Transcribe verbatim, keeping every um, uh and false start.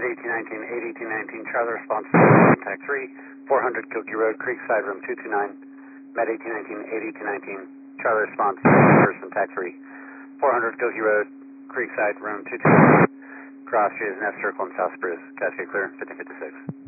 eighteen nineteen, eight eighteen nineteen, Charlie response, contact three, four hundred Koki Road, Creekside, room two two nine, Med eighteen nineteen, eight eighteen nineteen, Charlie response, person, tac three, four hundred Koki Road, Creekside, room two two nine, cross Jay's Nest Circle in South Spruce, Cascade clear, fifty fifty-six.